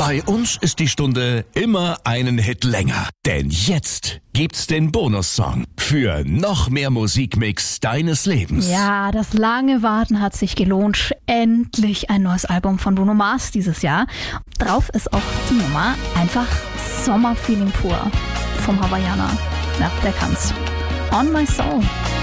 Bei uns ist die Stunde immer einen Hit länger. Denn jetzt gibt's den Bonussong für noch mehr Musikmix deines Lebens. Ja, das lange Warten hat sich gelohnt. Endlich ein neues Album von Bruno Mars dieses Jahr. Drauf ist auch die Nummer einfach Sommerfeeling pur vom Hawaiianer. Ja, der kann's. On My Soul.